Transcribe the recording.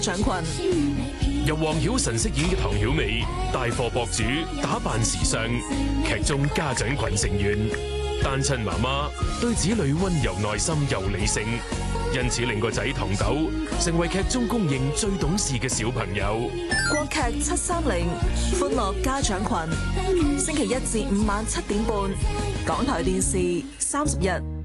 長群。 由黃曉晨飾演嘅唐曉美，帶貨博主，打扮時尚，劇中家長群成員，單親媽媽，對子女溫柔耐心又理性，因此令個仔唐豆成為劇中公認最懂事嘅小朋友。 國劇730，歡樂家長群，星期一至五晚7點半，港台電視30日。